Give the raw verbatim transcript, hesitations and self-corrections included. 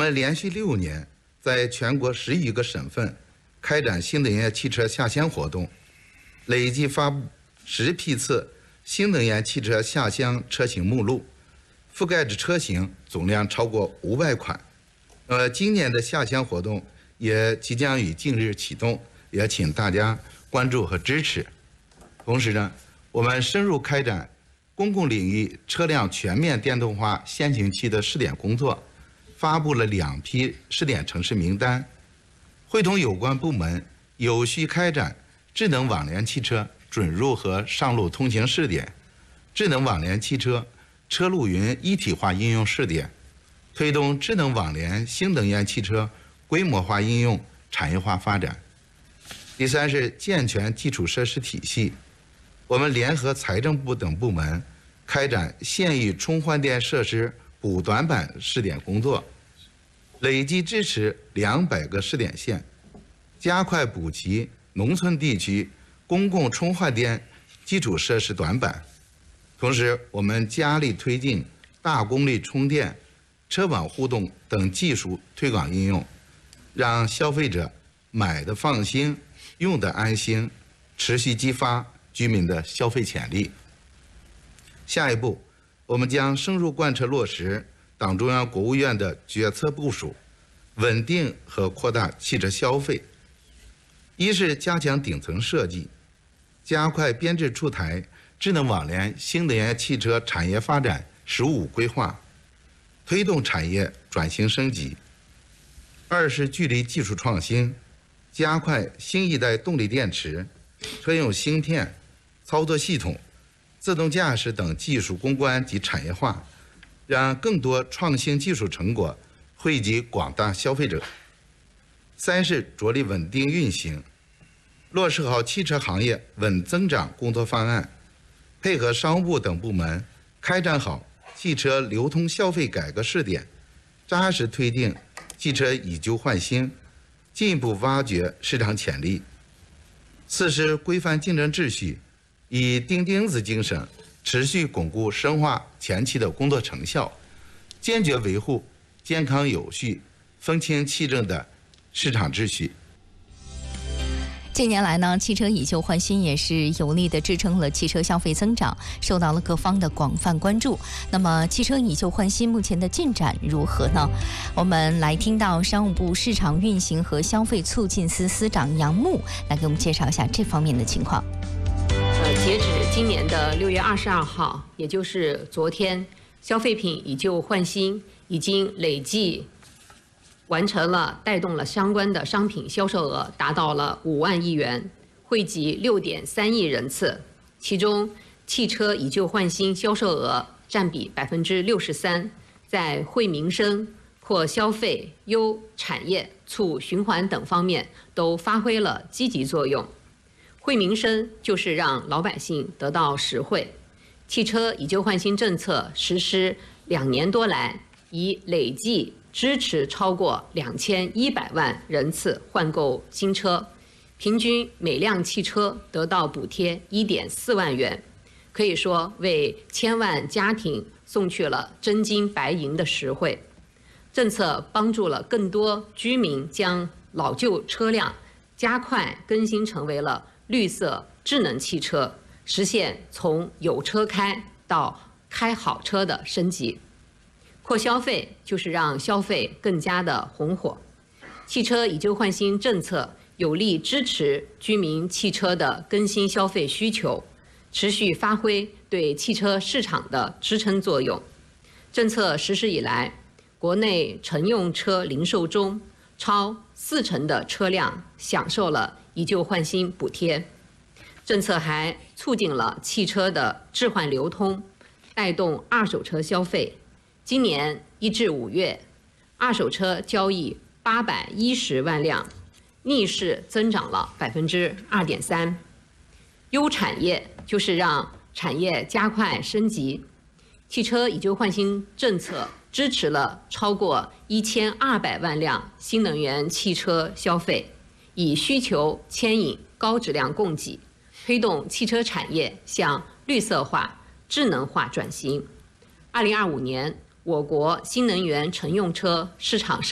们连续六年在全国十余个省份开展新能源汽车下乡活动，累计发布十批次新能源汽车下乡车型目录，覆盖的车型总量超过五百款。呃，今年的下乡活动也即将于近日启动，也请大家关注和支持。同时呢，我们深入开展公共领域车辆全面电动化先行期的试点工作，发布了两批试点城市名单，会同有关部门有序开展智能网联汽车准入和上路通行试点、智能网联汽车车路云一体化应用试点，推动智能网联新能源汽车规模化应用产业化发展。第三是健全基础设施体系，我们联合财政部等部门开展县域充换电设施补短板试点工作，累计支持两百个试点县，加快补齐农村地区公共充换电基础设施短板。同时，我们加力推进大功率充电、车网互动等技术推广应用，让消费者买的放心、用的安心，持续激发居民的消费潜力。下一步，我们将深入贯彻落实党中央、国务院的决策部署，稳定和扩大汽车消费。一是加强顶层设计，加快编制出台智能网联新能源汽车产业发展“十五”规划，推动产业转型升级。二是聚力技术创新，加快新一代动力电池、车用芯片、操作系统、自动驾驶等技术攻关及产业化，让更多创新技术成果惠及广大消费者。三是着力稳定运行，落实好汽车行业稳增长工作方案，配合商务部等部门开展好汽车流通消费改革试点，扎实推进汽车以旧换新，进一步挖掘市场潜力。四是规范竞争秩序，以钉钉子精神持续巩固深化前期的工作成效，坚决维护健康有序、风清气正的市场秩序。 近年来呢，汽车以旧换新也是有力地支撑了汽车消费增长，受到了各方的广泛关注。那么，汽车以旧换新目前的进展如何呢？我们来听到商务部市场运行和消费促进司司长杨牧来给我们介绍一下这方面的情况。 呃，截止今年的六月二十二号，也就是昨天，消费品以旧换新已经累计完成了，带动了相关的商品销售额达到了五万亿元，惠及六点三亿人次。其中，汽车以旧换新销售额占比百分之六十三，在惠民生、扩消费、优产业、促循环等方面都发挥了积极作用。惠民生就是让老百姓得到实惠。汽车以旧换新政策实施两年多来，已累计支持超过两千一百万人次换购新车，平均每辆汽车得到补贴一点四万元，可以说为千万家庭送去了真金白银的实惠。政策帮助了更多居民将老旧车辆加快更新成为了绿色智能汽车，实现从有车开到开好车的升级。扩消费就是让消费更加的红火。汽车以旧换新政策有力支持居民汽车的更新消费需求，持续发挥对汽车市场的支撑作用。政策实施以来，国内乘用车零售中超四成的车辆享受了以旧换新补贴。政策还促进了汽车的置换流通，带动二手车消费。今年一至五月，二手车交易八百一十万辆，逆势增长了百分之二点三。优产业就是让产业加快升级。汽车以旧换新政策支持了超过一千二百万辆新能源汽车消费，以需求牵引高质量供给，推动汽车产业向绿色化、智能化转型。二零二五年，我国新能源乘用车市场